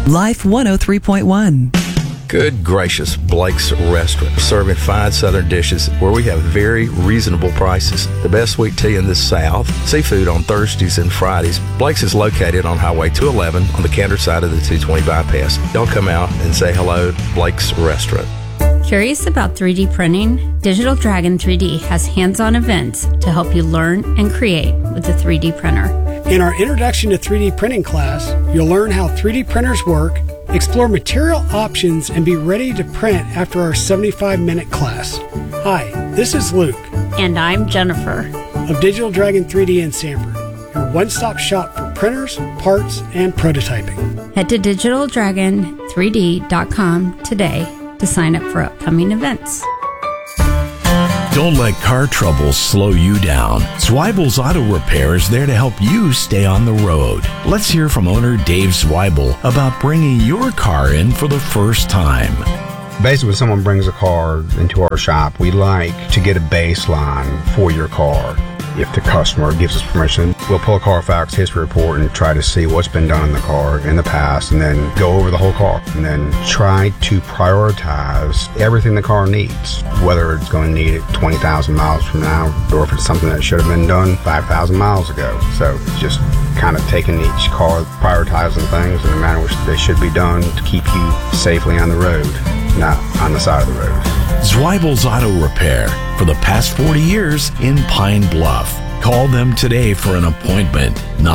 Life 103.1. Good gracious, Blake's Restaurant, serving fine southern dishes where we have very reasonable prices. The best sweet tea in the South, seafood on Thursdays and Fridays. Blake's is located on Highway 211 on the Cantor side of the 220 bypass. Y'all come out and say hello to Blake's Restaurant. Curious about 3D printing? Digital Dragon 3D has hands-on events to help you learn and create with the 3D printer. In our Introduction to 3D Printing class, you'll learn how 3D printers work, explore material options, and be ready to print after our 75-minute class. Hi, this is Luke. And I'm Jennifer. Of Digital Dragon 3D in Sanford, your one-stop shop for printers, parts, and prototyping. Head to digitaldragon3d.com today to sign up for upcoming events. Don't let car troubles slow you down. Zweibel's Auto Repair is there to help you stay on the road. Let's hear from owner Dave Zweibel about bringing your car in for the first time. Basically, when someone brings a car into our shop, we like to get a baseline for your car. If the customer gives us permission, we'll pull a Carfax history report and try to see what's been done in the car in the past, and then go over the whole car and then try to prioritize everything the car needs, whether it's going to need it 20,000 miles from now or if it's something that should have been done 5,000 miles ago. So just kind of taking each car, prioritizing things in the manner in which they should be done to keep you safely on the road, not on the side of the road. Zweibel's Auto Repair for the past 40 years in Pine Bluff. Call them today for an appointment.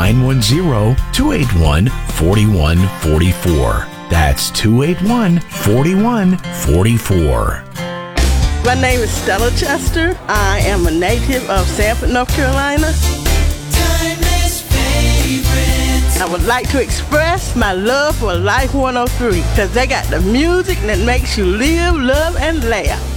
910-281-4144. That's 281-4144. My name is Stella Chester. I am a native of Sanford, North Carolina. Timeless favorites. I would like to express my love for Life 103 because they got the music that makes you live, love, and laugh.